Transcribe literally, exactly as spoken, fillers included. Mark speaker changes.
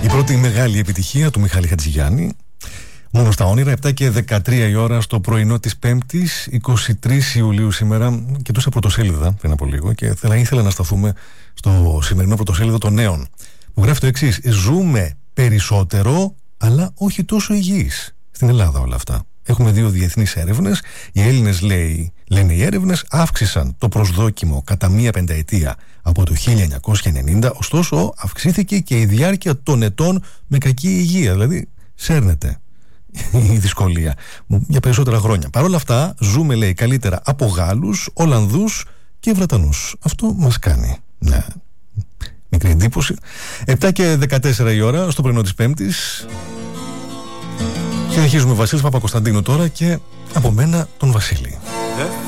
Speaker 1: Η πρώτη μεγάλη επιτυχία του Μιχάλη Χατζηγιάννη. Μόνο στα όνειρα, επτά και δεκατρία η ώρα στο πρωινό της Πέμπτης, εικοστή τρίτη Ιουλίου σήμερα. Κοιτούσα πρωτοσέλιδα πριν από λίγο και θα ήθελα να σταθούμε στο σημερινό πρωτοσέλιδο των Νέων, που γράφει το εξής: ζούμε περισσότερο, αλλά όχι τόσο υγιείς. Στην Ελλάδα όλα αυτά. Έχουμε δύο διεθνείς έρευνες. Οι Έλληνες, λέει, λένε οι έρευνες, αύξησαν το προσδόκιμο κατά μία πενταετία από το χίλια εννιακόσια ενενήντα, ωστόσο αυξήθηκε και η διάρκεια των ετών με κακή υγεία. Δηλαδή, σέρνεται η δυσκολία για περισσότερα χρόνια. Παρ' όλα αυτά, ζούμε, λέει, καλύτερα από Γάλλους, Ολλανδούς και Βρετανούς. Αυτό μας κάνει μια μικρή εντύπωση. επτά και δεκατέσσερα η ώρα στο πρωινό της Πέμπτης. Συνεχίζουμε Βασίλης Παπακοσταντίνου τώρα και από μένα τον Βασίλη.